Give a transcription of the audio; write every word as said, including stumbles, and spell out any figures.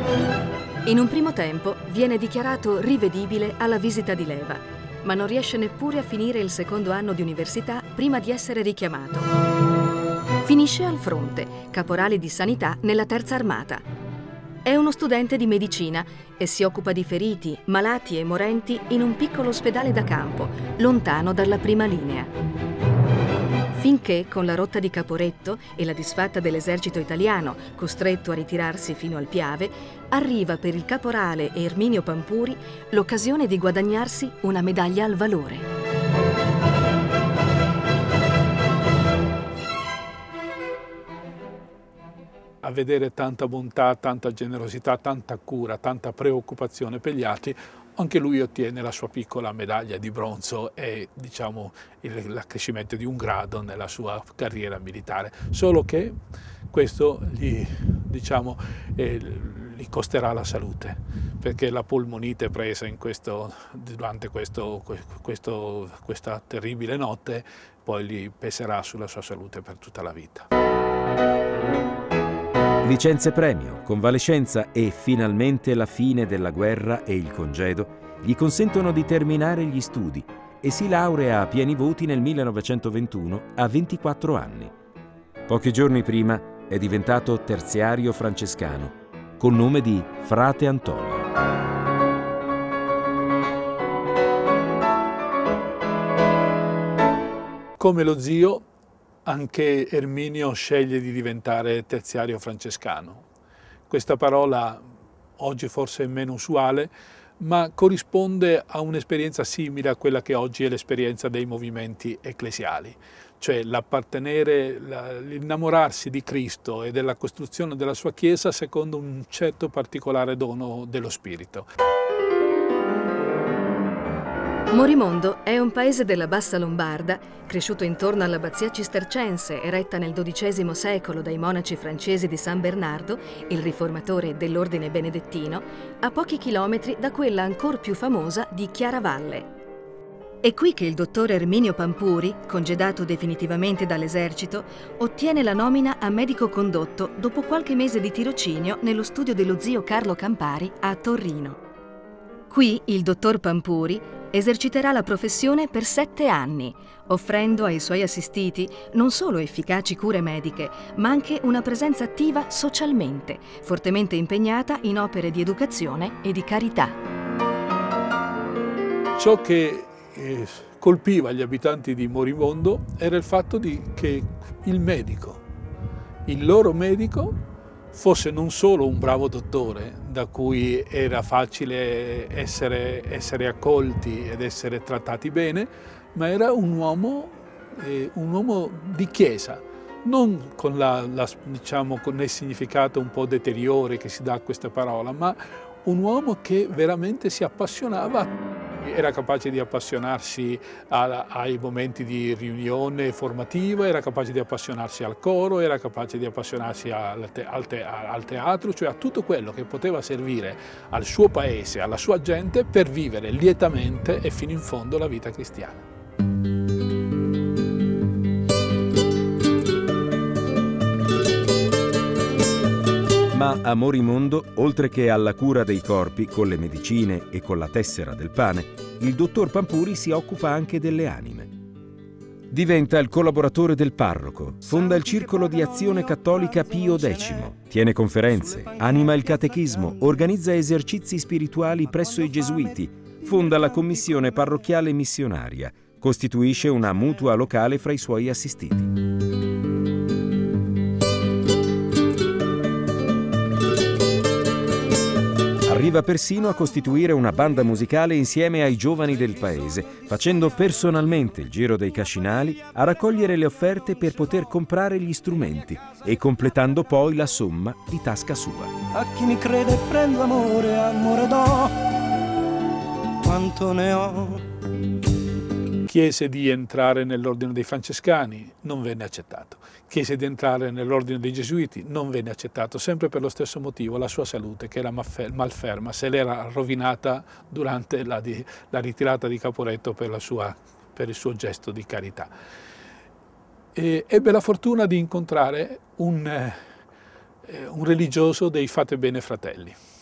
In un primo tempo viene dichiarato rivedibile alla visita di leva, ma non riesce neppure a finire il secondo anno di università prima di essere richiamato. Finisce al fronte, caporale di sanità nella terza armata. È uno studente di medicina e si occupa di feriti, malati e morenti in un piccolo ospedale da campo, lontano dalla prima linea. Finché, con la rotta di Caporetto e la disfatta dell'esercito italiano, costretto a ritirarsi fino al Piave, arriva per il caporale Erminio Pampuri l'occasione di guadagnarsi una medaglia al valore. A vedere tanta bontà, tanta generosità, tanta cura, tanta preoccupazione per gli altri, anche lui ottiene la sua piccola medaglia di bronzo e, diciamo, l'accrescimento di un grado nella sua carriera militare. Solo che questo gli, diciamo, eh, gli costerà la salute, perché la polmonite presa in questo, durante questo, questo, questa terribile notte poi gli peserà sulla sua salute per tutta la vita. Licenze premio, convalescenza e finalmente la fine della guerra e il congedo gli consentono di terminare gli studi e si laurea a pieni voti nel millenovecentoventuno a ventiquattro anni. Pochi giorni prima è diventato terziario francescano col nome di Frate Antonio. Come lo zio, anche Erminio sceglie di diventare terziario francescano. Questa parola oggi forse è meno usuale, ma corrisponde a un'esperienza simile a quella che oggi è l'esperienza dei movimenti ecclesiali, cioè l'appartenere, l'innamorarsi di Cristo e della costruzione della sua Chiesa secondo un certo particolare dono dello Spirito. Morimondo è un paese della Bassa Lombarda, cresciuto intorno all'abbazia cistercense, eretta nel dodicesimo secolo dai monaci francesi di San Bernardo, il riformatore dell'ordine benedettino, a pochi chilometri da quella ancor più famosa di Chiaravalle. È qui che il dottor Erminio Pampuri, congedato definitivamente dall'esercito, ottiene la nomina a medico condotto dopo qualche mese di tirocinio nello studio dello zio Carlo Campari a Torino. Qui il dottor Pampuri eserciterà la professione per sette anni, offrendo ai suoi assistiti non solo efficaci cure mediche, ma anche una presenza attiva socialmente, fortemente impegnata in opere di educazione e di carità. Ciò che eh, colpiva gli abitanti di Morimondo era il fatto di che il medico, il loro medico, fosse non solo un bravo dottore da cui era facile essere, essere accolti ed essere trattati bene, ma era un uomo, eh, un uomo di chiesa, non con, la, la, diciamo, con il significato un po' deteriore che si dà a questa parola, ma un uomo che veramente si appassionava. Era capace di appassionarsi a, ai momenti di riunione formativa, era capace di appassionarsi al coro, era capace di appassionarsi al, te, al, te, al teatro, cioè a tutto quello che poteva servire al suo paese, alla sua gente per vivere lietamente e fino in fondo la vita cristiana. Ma a Morimondo, oltre che alla cura dei corpi con le medicine e con la tessera del pane, il dottor Pampuri si occupa anche delle anime. Diventa il collaboratore del parroco, fonda il Circolo di Azione Cattolica Pio X, tiene conferenze, anima il catechismo, organizza esercizi spirituali presso i gesuiti, fonda la commissione parrocchiale missionaria, costituisce una mutua locale fra i suoi assistiti. Arriva persino a costituire una banda musicale insieme ai giovani del paese, facendo personalmente il giro dei cascinali a raccogliere le offerte per poter comprare gli strumenti e completando poi la somma di tasca sua. A chi mi crede prendo amore, amore do, quanto ne ho. Chiese di entrare nell'ordine dei francescani, non venne accettato. Chiese di entrare nell'ordine dei gesuiti, non venne accettato, sempre per lo stesso motivo, la sua salute che era malferma, se l'era rovinata durante la, di, la ritirata di Caporetto per, la sua, per il suo gesto di carità. E ebbe la fortuna di incontrare un, eh, un religioso dei Fate Bene Fratelli.